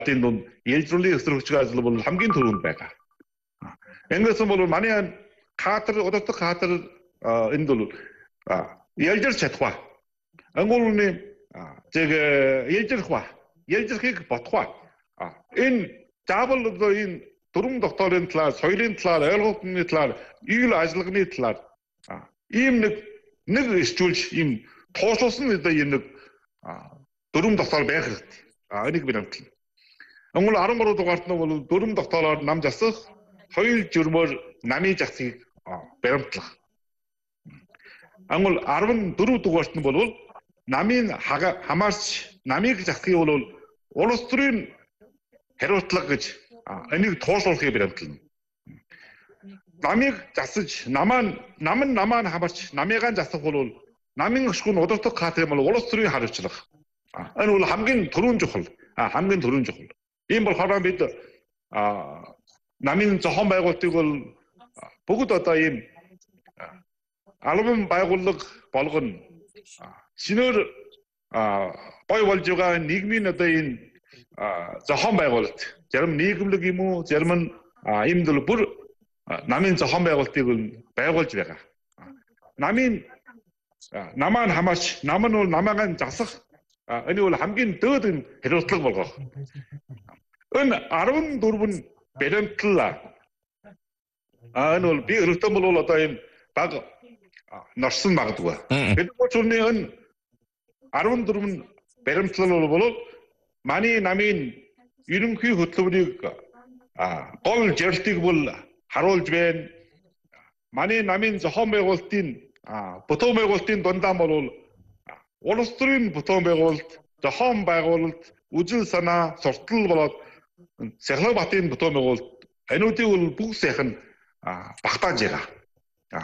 тийм 돈 일주일에 өсөрөгч ажил бол хамгийн түрүүнд байгаа. Ингэсэн бол манай кадр одоодох кадр энд бол ялжирч чадах ба. Ангуулны зэг ялжирх ба. Ялжирхийг бодох ба. Энэ заавал одоо энэ дөрвөн докторийн талаар, соёлын талаар, ойлголтны талаар, ил ажиллаганы талаар ийм нэг ирчүүлж ийм тооцоолсон одоо ийм нэг дөрвөн доктор байх хэрэгтэй. Энийг би намтлаа. Ангуул 13 дугаарт нь бол дөрвөн доктороор нам засах, соёл журмоор намын засгийг баримтлах. Ангуул 14 дугаарт нь бол намын хамаарч намыг засгийг бол улс төрийн хариуцлага гэж энийг тооцоолохыг баримтлана. Намыг засаж намаа хамаарч намыгаа засах бол намын өшгөн удирдах кадр бол улс төрийн хариуцлага. Энэ бол хамгийн түрүүн чухал. Хамгийн түрүүн чухал. Ийм болохоор бид намын зохион байгуулалтыг бол бүгд одоо ийм албан байгууллага болгоно. Шинээр гой болж байгаа нийгмийн одоо энэ зохион байгуулалт. Зарим нийгэмлэг юм уу, зарим нь ийм л бүр намын зохион байгуулалтыг байгуулж байгаа. Намаа хамаарч, нам нь бол намаагаа засах энэ бол хамгийн дээд хариуцлага болгох. Энэ 14 баримтлал. Энэ бол би өртөн бол одоо ийм баг норсон магадгүй. Бид бүчүрний энэ 14 баримтлал бол манай намын ерөнхий хөтөлбөрийг гол зорилтыг бол харуулж байна. Манай намын зохион байгуулалтын бүтээн байгуулалтын дундаа бол улс төрийн бүтээн байгуулалт, зохион байгуулалт, үжил санаа, суртал болоод Сахилбатын бүтээн байгуулалт энүүдийг бол бүх сайхан багтааж байгаа.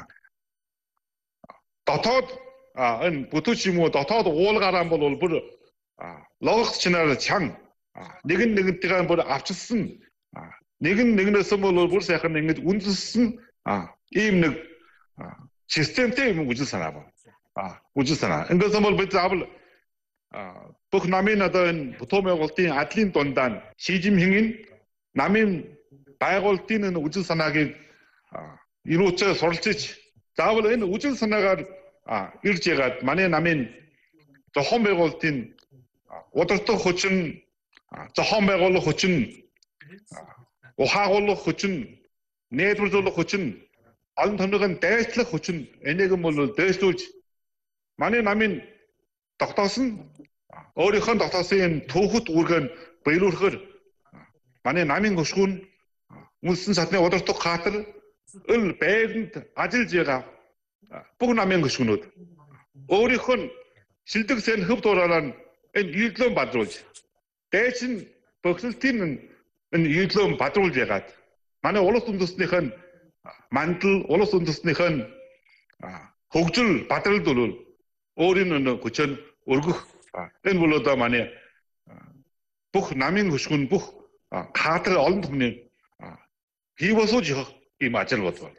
Дотоод энэ бүтүүч юм уу дотоод уулгаараа бол бүр логик чинаар чан нэгнтэйгээ бүр авчилсан нэгнээс бол бүр сайхан ингэж үндэссэн ийм нэг системтэй юм үжил санаа ба. Үжил санаа. Ингээд бол бид заавал бүх намын одоо энэ бүтээн байгуулалтын адлын дундаа Шижимхэнгийн намын байгуулалтын энэ үжил санааг ирүүцээ суралцж заавал энэ үжил санаагаар ирж ягаад манай намын зохион байгуулалтын удирдах хүчин, зохион байгуулах хүчин, ухаагуулах хүчин, нээрлүүлэх хүчин, олон томьёогын дайчлах хүчин энийг бол дайслуулж манай намын тогтоосон өөрийнхөө тогтоосон түүхэт үүргэн баяруулахаар манай намын хөшгүүн үндэстэн садны удирдах кадр ил байранд ажиллаж байгаа бүх намын хөшгүүнүүд өөрийнхөө шилдэг сэн хөв дуураараа энэ юудлон бадруулж дайчин бохилтын энэ юудлон бадруулж ягаад манай улс үндэстнийхэн мандал улс үндэстнийхэн хөгжил бадралд бол өөрийн хүчин өргөх энэ бол одоо манай бүх намын хөшгүүн бүх кадр олон түмний хийвсууж явах ийм ажил бодвол.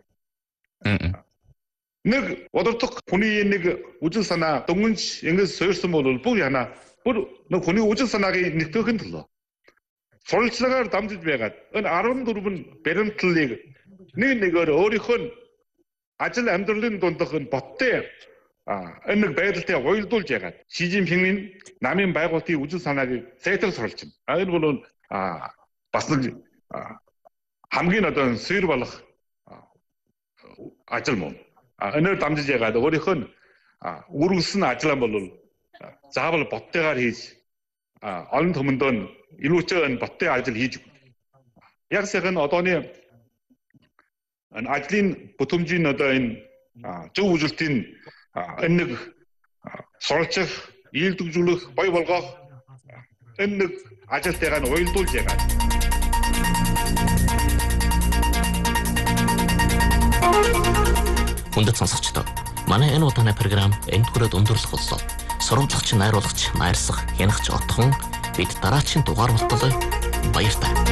Нэг удирдах хүний нэг үжил санаа дөнгөнж ингэж суурьсан бол бүр яна бүр нэг хүний үжил санаагийн нэгтгэхийн төлөө суралцлагаар дамжиж байгаад энэ 14 баримтлалыг нэгээр өөрийнхөө ажил амьдралын дундах энэ боттой энэ нэг байдалтай уялдуулж ягаад Шижимхэнгийн намын байгуулалтын үжил санааг сайтар суралцсан. Энэ бол бас нэг хамгийн одоо сэр болох ажил мөн. Энээр дамжиж ягаад өөрийнхөө үргэлжлэн ажиллаа бол заавал боттойгоор хийж олон түмэндөө илүүчээ энэ боттой ажил хийж. Яг сайхан одооны энэ ажлын бүтэмжийн одоо энэ зөв үжилтийн энэ нэг суралцах, ийдэгжүүлэх, бой болгох энэ нэг ажилтайгаа нь уялдуулж ягаад. Хүндэт сонсогчдоо манай энэ удааны програм энд хүрээд өндөрлөх боллоо. Сурвалжлагч, найруулагч, найрсах, хянагч отхон бид дараагийн дугаар болтолоо баяртай.